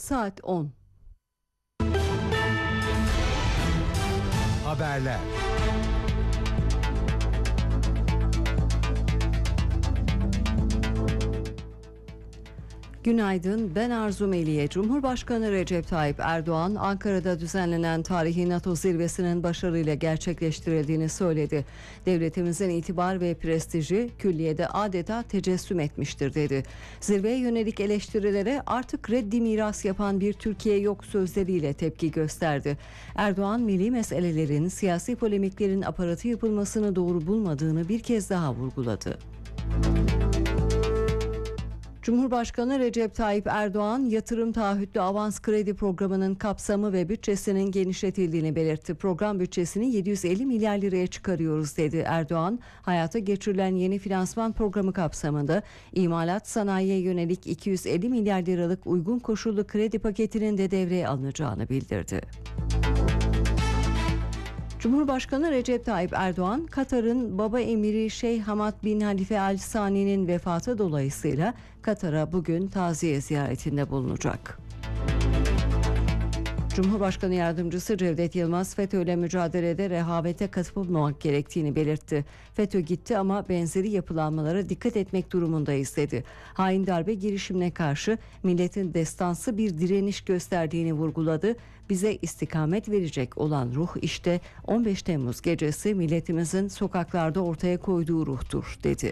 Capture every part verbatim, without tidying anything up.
Saat on. Haberler. Günaydın, ben Arzu Meliye. Cumhurbaşkanı Recep Tayyip Erdoğan, Ankara'da düzenlenen tarihi NATO zirvesinin başarıyla gerçekleştirildiğini söyledi. Devletimizin itibar ve prestiji külliyede adeta tecessüm etmiştir dedi. Zirveye yönelik eleştirilere artık reddi miras yapan bir Türkiye yok sözleriyle tepki gösterdi. Erdoğan, milli meselelerin, siyasi polemiklerin aparatı yapılmasını doğru bulmadığını bir kez daha vurguladı. Cumhurbaşkanı Recep Tayyip Erdoğan, yatırım taahhütlü avans kredi programının kapsamı ve bütçesinin genişletildiğini belirtti. Program bütçesini yedi yüz elli milyar liraya çıkarıyoruz dedi Erdoğan. Hayata geçirilen yeni finansman programı kapsamında imalat sanayiye yönelik iki yüz elli milyar liralık uygun koşullu kredi paketinin de devreye alınacağını bildirdi. Cumhurbaşkanı Recep Tayyip Erdoğan, Katar'ın baba emiri Şeyh Hamad bin Halife Al Sani'nin vefatı dolayısıyla Katar'a bugün taziye ziyaretinde bulunacak. Cumhurbaşkanı Yardımcısı Cevdet Yılmaz, FETÖ'yle mücadelede rehavete katılmamak gerektiğini belirtti. FETÖ gitti ama benzeri yapılanmalara dikkat etmek durumundayız dedi. Hain darbe girişimine karşı milletin destansı bir direniş gösterdiğini vurguladı. Bize istikamet verecek olan ruh işte on beş Temmuz gecesi milletimizin sokaklarda ortaya koyduğu ruhtur dedi.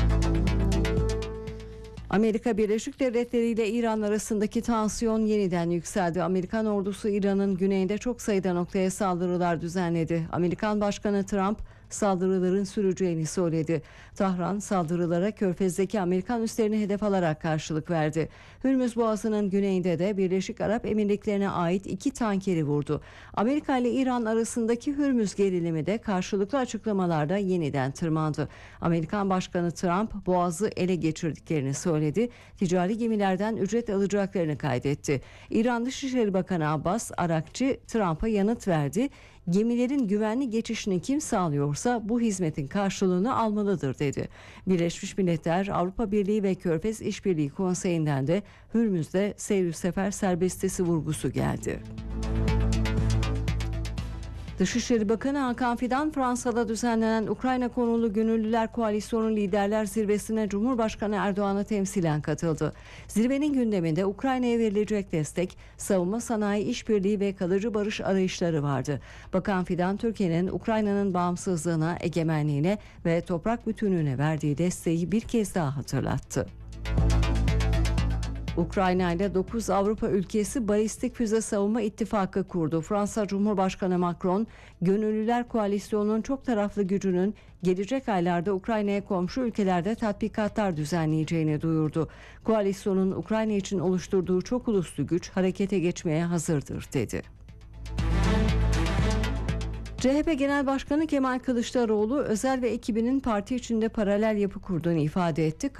Amerika Birleşik Devletleri ile İran arasındaki tansiyon yeniden yükseldi. Amerikan ordusu İran'ın güneyinde çok sayıda noktaya saldırılar düzenledi. Amerikan Başkanı Trump saldırıların süreceğini söyledi. Tahran saldırılara Körfez'deki Amerikan üslerini hedef alarak karşılık verdi. Hürmüz Boğazı'nın güneyinde de Birleşik Arap Emirlikleri'ne ait iki tankeri vurdu. Amerika ile İran arasındaki Hürmüz gerilimi de karşılıklı açıklamalarda yeniden tırmandı. Amerikan Başkanı Trump Boğaz'ı ele geçirdiklerini söyledi. Ticari gemilerden ücret alacaklarını kaydetti. İran Dışişleri Bakanı Abbas Arakçı Trump'a yanıt verdi. Gemilerin güvenli geçişini kim sağlıyorsa bu hizmetin karşılığını almalıdır dedi. Birleşmiş Milletler, Avrupa Birliği ve Körfez İşbirliği Konseyi'nden de Hürmüz'de seyir sefer serbestisi vurgusu geldi. Dışişleri Bakanı Hakan Fidan, Fransa'da düzenlenen Ukrayna konulu Gönüllüler Koalisyonu Liderler Zirvesi'ne Cumhurbaşkanı Erdoğan'a temsilen katıldı. Zirvenin gündeminde Ukrayna'ya verilecek destek, savunma sanayi işbirliği ve kalıcı barış arayışları vardı. Bakan Fidan, Türkiye'nin Ukrayna'nın bağımsızlığına, egemenliğine ve toprak bütünlüğüne verdiği desteği bir kez daha hatırlattı. Ukrayna ile dokuz Avrupa ülkesi balistik füze savunma ittifakı kurdu. Fransa Cumhurbaşkanı Macron, Gönüllüler Koalisyonu'nun çok taraflı gücünün gelecek aylarda Ukrayna'ya komşu ülkelerde tatbikatlar düzenleyeceğini duyurdu. Koalisyonun Ukrayna için oluşturduğu çok uluslu güç harekete geçmeye hazırdır dedi. C H P Genel Başkanı Kemal Kılıçdaroğlu, Özel ve ekibinin parti içinde paralel yapı kurduğunu ifade etti.